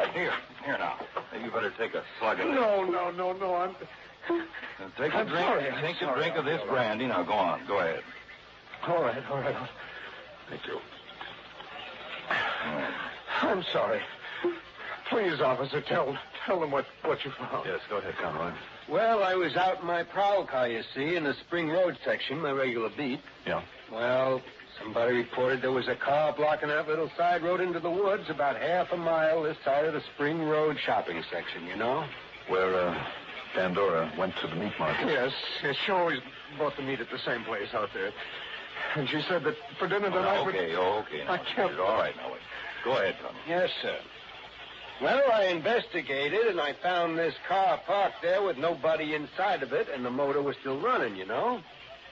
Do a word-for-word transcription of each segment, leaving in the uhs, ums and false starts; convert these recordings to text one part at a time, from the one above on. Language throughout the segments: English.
Here, here now. Maybe you better take a slug of it. No, no, no, no. I'm. Now take a I'm drink. sorry, I'm Take a sorry. drink of this brandy. Now go on. Go ahead. All right, all right. Thank you. I'm sorry. Please, officer, tell tell them what, what you found. Yes, go ahead, Conroy. Well, I was out in my prowl car, you see, in the Spring Road section, my regular beat. Yeah. Well, somebody reported there was a car blocking that little side road into the woods about half a mile this side of the Spring Road shopping section, you know? Where, uh, Pandora went to the meat market. Yes, yes, she always bought the meat at the same place out there. And she said that for dinner Oh, tonight... now, would- okay, oh, okay. Now, I can't- All right, now, wait. Go ahead, Conroy. Yes, sir. Well, I investigated, and I found this car parked there with nobody inside of it, and the motor was still running, you know?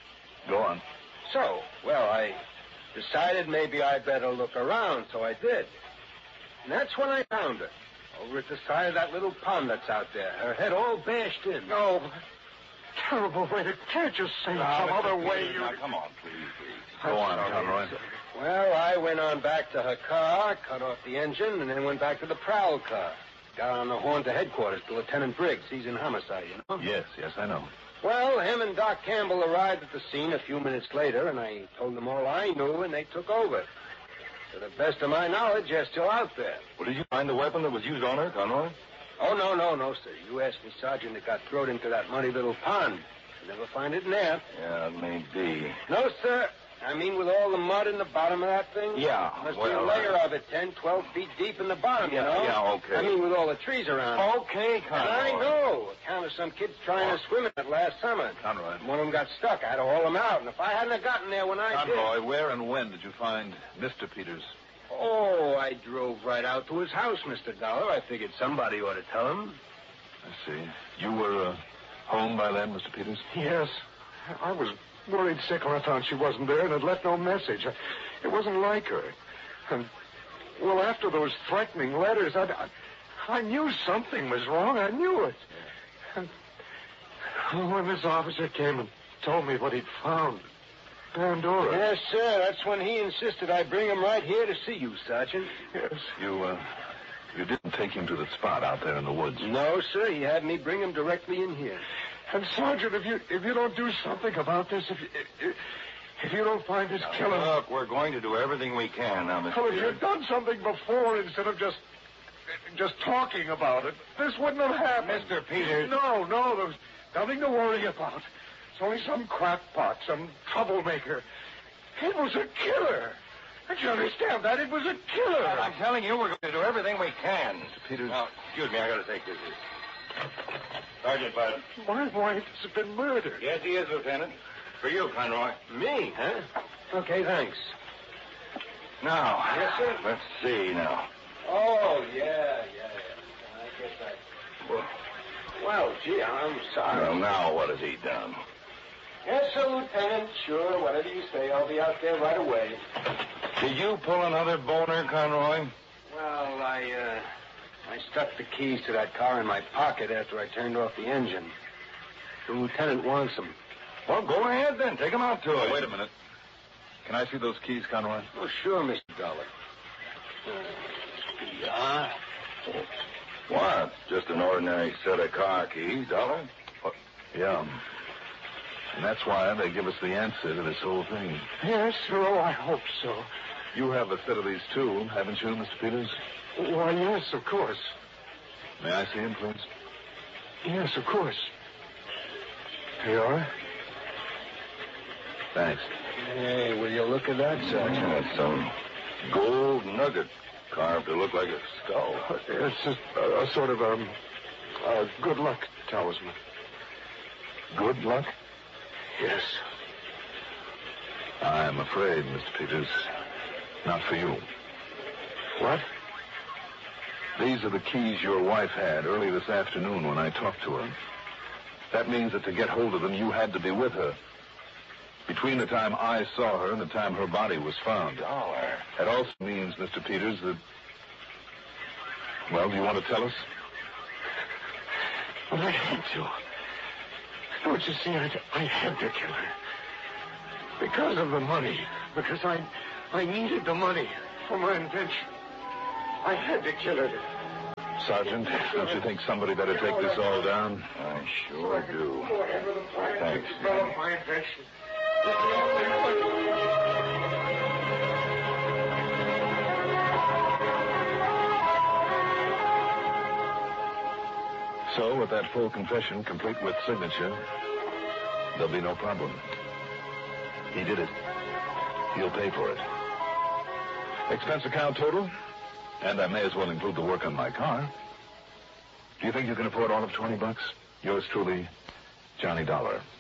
Go on. So, well, I decided maybe I'd better look around, so I did. And that's when I found her, over at the side of that little pond that's out there, her head all bashed in. No. Terrible way. To, can't you say Now, some Mister other way? Peters, You... Now, come on, please, please. I'm Go on, sorry. Conroy. Well, I went on back to her car, cut off the engine, and then went back to the prowl car. Got on the horn to headquarters to Lieutenant Briggs. He's in homicide, you know? Yes, yes, I know. Well, him and Doc Campbell arrived at the scene a few minutes later, and I told them all I knew, and they took over. To the best of my knowledge, they're still out there. Well, did you find the weapon that was used on her, Conroy? Oh, no, no, no, sir. You asked the sergeant that got thrown into that muddy little pond. You'll never find it in there. Yeah, it may be. No, sir. I mean, with all the mud in the bottom of that thing? Yeah, Must be well, a layer uh, of it, ten, twelve feet deep in the bottom, you know? Yeah, okay. I mean, with all the trees around it. Okay, Conroy. And I know. Account of some kids trying to swim in it last summer. Conroy. One of them got stuck. I had to haul him out. And if I hadn't have gotten there when I Conroy, where and when did you find Mister Peters? did... Oh, I drove right out to his house, Mister Dollar. I figured somebody ought to tell him. I see. You were uh, home by then, Mister Peters? Yes. I was worried sick when I found she wasn't there and had left no message. I, it wasn't like her. And, well, after those threatening letters, I, I, I knew something was wrong. I knew it. And when this officer came and told me what he'd found, Pandora. Yes, sir. That's when he insisted I bring him right here to see you, Sergeant. Yes. You, uh, you didn't take him to the spot out there in the woods? No, sir. He had me bring him directly in here. And, Sergeant, if you if you don't do something about this, if you, if, if you don't find this killer... Look, we're going to do everything we can now, Mister Well, if Peters. you'd done something before instead of just just talking about it, this wouldn't have happened. Mister Peters. No, no, there's nothing to worry about. It's only some crackpot, some troublemaker. It was a killer. Don't you understand that? It was a killer. I'm telling you, we're going to do everything we can. Mister Peters. Now, excuse me, I got to take this. Sergeant Biden. My wife has been murdered. Yes, he is, Lieutenant. For you, Conroy. Me, huh? Okay, thanks. Now. Yes, sir? Let's see now. Oh, yeah, yeah, yeah. I guess I... Well, well gee, I'm sorry. Well, now what has he done? Yes, sir, Lieutenant. Sure, whatever you say. I'll be out there right away. Did you pull another boner, Conroy? Well, I, uh... I stuck the keys to that car in my pocket after I turned off the engine. The lieutenant wants them. Well, go ahead then. Take him out to it. Wait a minute. Can I see those keys, Conroy? Oh, sure, Mister Dollar. Yeah. What? Just an ordinary set of car keys, Dollar? What? Yeah. And that's why they give us the answer to this whole thing. Yes, sir. Oh, I hope so. You have a set of these, too, haven't you, Mister Peters? Why, yes, of course. May I see him, please? Yes, of course. Here you are. Thanks. Hey, will you look at that, Sergeant? That's some gold nugget carved to look like a skull. It's just a, a sort of um, a good luck talisman. Good luck? Yes. I'm afraid, Mister Peters, not for you. What? These are the keys your wife had early this afternoon when I talked to her. That means that to get hold of them, you had to be with her. Between the time I saw her and the time her body was found. Dollar. That also means, Mister Peters, that... Well, do you want to tell us? Well, I had to. Don't you see, I, I had to kill her. Because of the money. Because I, I needed the money for my invention. I had to kill her. Sergeant, don't you think somebody better take this all down? I sure do. Thanks. So, with that full confession, complete with signature, there'll be no problem. He did it. He'll pay for it. Expense account total, and I may as well include the work on my car. Do you think you can afford all of twenty bucks? Yours truly, Johnny Dollar.